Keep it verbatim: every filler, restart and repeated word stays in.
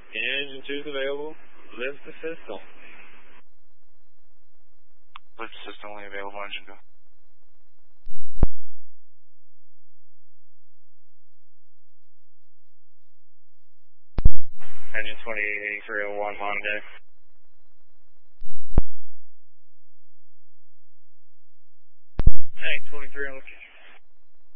Engine two is available. Lift assist on. Lift assist only available, engine go. Engine twenty three oh one on deck. Hey, twenty-three on location.